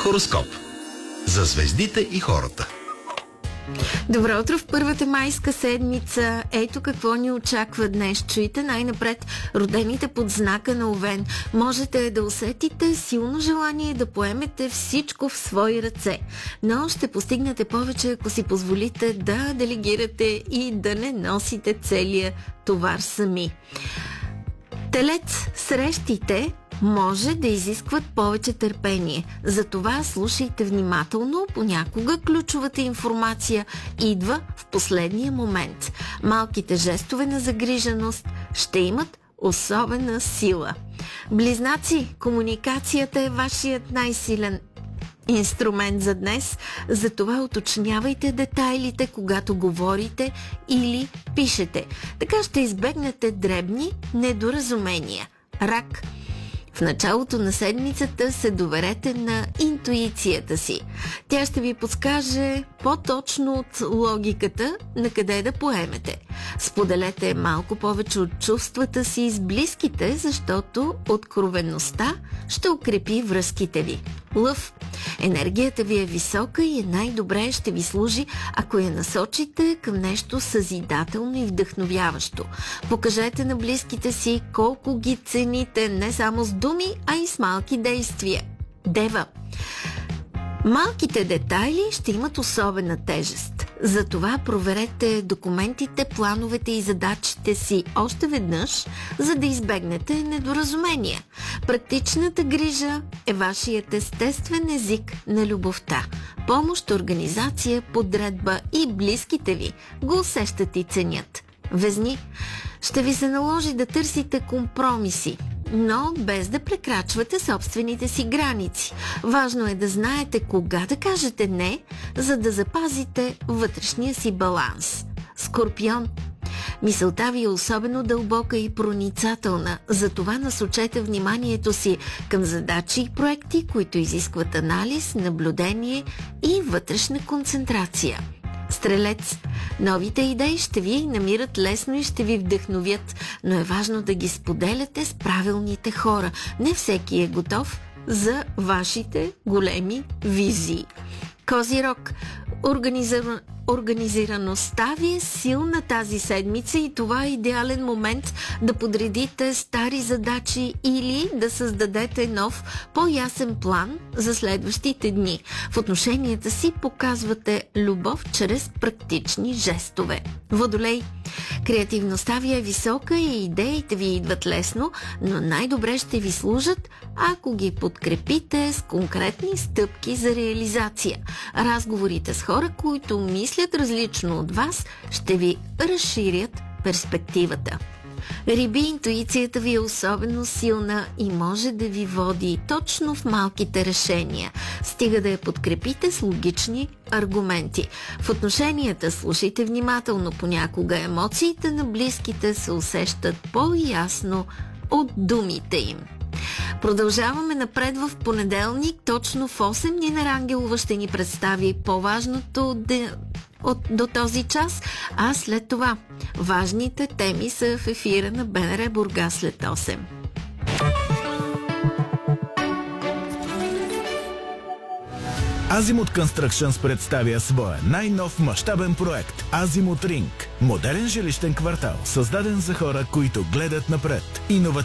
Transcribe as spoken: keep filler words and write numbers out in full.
Хороскоп за звездите и хората. Добро утро в първата майска седмица. Ето какво ни очаква днес. Чуйте най-напред родените под знака на Овен. Можете да усетите силно желание да поемете всичко в свои ръце. Но ще постигнете повече, ако си позволите да делегирате и да не носите целия товар сами. Телец, срещите може да изискват повече търпение. Затова слушайте внимателно, понякога ключовата информация идва в последния момент. Малките жестове на загриженост ще имат особена сила. Близнаци, комуникацията е вашият най-силен инструмент за днес, затова уточнявайте детайлите, когато говорите или пишете. Така ще избегнете дребни недоразумения. Рак. В началото на седмицата се доверете на интуицията си. Тя ще ви подскаже по-точно от логиката на къде да поемете. Споделете малко повече от чувствата си с близките, защото откровеността ще укрепи връзките ви. Лъв. Енергията ви е висока и е най-добре ще ви служи, ако я насочите към нещо съзидателно и вдъхновяващо. Покажете на близките си колко ги цените не само с думи, а и с малки действия. Дева. Малките детайли ще имат особена тежест. Затова проверете документите, плановете и задачите си още веднъж, за да избегнете недоразумения. Практичната грижа е вашият естествен език на любовта. Помощ, организация, подредба и близките ви го усещат и ценят. Везни, ще ви се наложи да търсите компромиси, но без да прекрачвате собствените си граници. Важно е да знаете кога да кажете не, за да запазите вътрешния си баланс. Скорпион. Мисълта ви е особено дълбока и проницателна, затова насочете вниманието си към задачи и проекти, които изискват анализ, наблюдение и вътрешна концентрация. Стрелец. Новите идеи ще ви намират лесно и ще ви вдъхновят, но е важно да ги споделяте с правилните хора. Не всеки е готов за вашите големи визии. Козирог. Организиран... Организираността ви е силна тази седмица и това е идеален момент да подредите стари задачи или да създадете нов, по-ясен план за следващите дни. В отношенията си показвате любов чрез практични жестове. Водолей. Креативността ви е висока и идеите ви идват лесно, но най-добре ще ви служат, ако ги подкрепите с конкретни стъпки за реализация. Разговорите с хора, които мислят различно от вас, ще ви разширят перспективата. Риби, интуицията ви е особено силна и може да ви води точно в малките решения. Стига да я подкрепите с логични аргументи. В отношенията слушайте внимателно, понякога емоциите на близките се усещат по-ясно от думите им. Продължаваме напред в понеделник, точно в осем Нина Рангелова ще ни представи по-важното де... от, до този час, а след това важните теми са в ефира на БНР Бургас след осем. Азимут Constructions представя своя най-нов мащабен проект Азимут Ринг. Модерен жилищен квартал, създаден за хора, които гледат напред. Иновативен